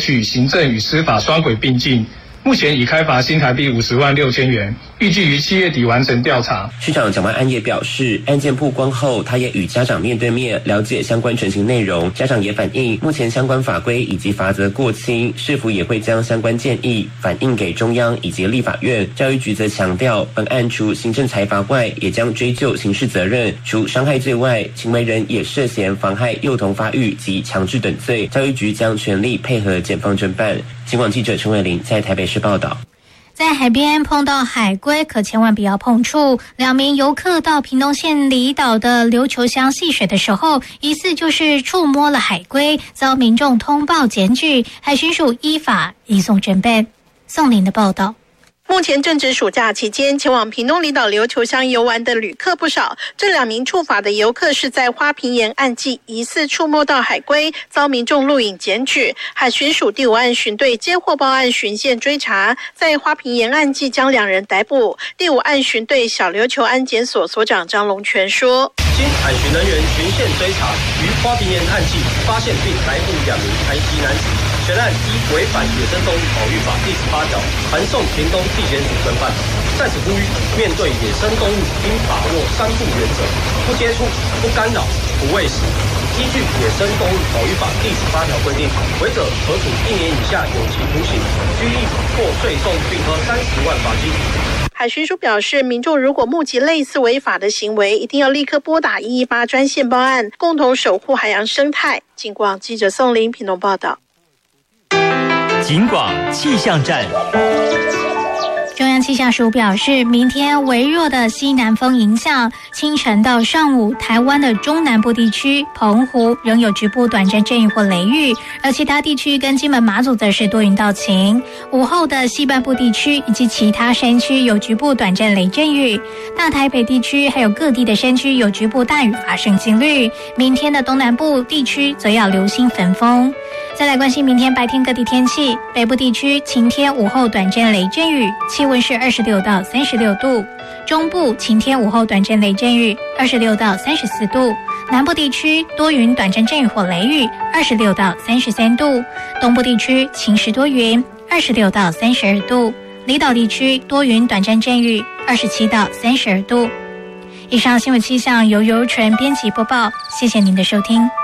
取行政与司法双轨并进，目前已开罚新台币50万6千元，预计于7月底完成调查。 市长蒋万安也表示，案件曝光后，他也与家长面对面了解相关陈情内容。家长也反映，目前相关法规以及罚则过轻，市府也会将相关建议反映给中央以及立法院。教育局则强调，本案除行政裁罚外，也将追究刑事责任。除伤害罪外，行为人也涉嫌妨害幼童发育及强制等罪，教育局将全力配合检方侦办。警广记者陈伟玲在台北市报道。 在海边碰到海龟，可千万不要碰触。2名游客到屏东县离岛的琉球乡戏水的时候，疑似就是触摸了海龟，遭民众通报检举，海巡署依法移送侦办。宋林的报道。 目前正值暑假期间，前往屏东离岛琉球乡游玩的旅客不少。这2名触法的游客是在花瓶岩岸际疑似触摸到海龟，遭民众录影检举。海巡署第5岸巡队接获报案，循线追查，在花瓶岩岸际将2人逮捕。第5岸巡队小琉球安检所所长张龙全说： 经海巡人员循线追查，于花瓶岩岸际发现并逮捕2名台籍男子。全案依违反野生动物保育法第18条，函送屏东地检署侦办。在此呼吁，面对野生动物，应把握3不原则：不接触、不干扰、不喂食。依据野生动物保育法第18条规定，违者可处1年以下有期徒刑、拘役或税送并科30万罚金。 海巡署表示，民众如果目击类似违法的行为，一定要立刻拨打118专线报案，共同守护海洋生态。警广记者宋林屏东报道。 警广气象站。 中央气象署表示，明天微弱的西南风影响，清晨到上午，台湾的中南部地区、澎湖仍有局部短暂阵雨或雷雨，而其他地区跟金门马祖则是多云到晴。午后的西半部地区以及其他山区有局部短暂雷阵雨，大台北地区还有各地的山区有局部大雨发生几率。明天的东南部地区则要留心焚风。再来关心明天白天各地天气，北部地区晴天，午后短暂雷阵雨，气温是26到36度；中部晴天，午后短暂雷阵雨，26到34度；南部地区多云短暂阵雨或雷雨，26到33度；东部地区晴时多云，26到32度；离岛地区多云短暂阵雨，27到32度。以上新闻气象由柔纯编辑播报，谢谢您的收听。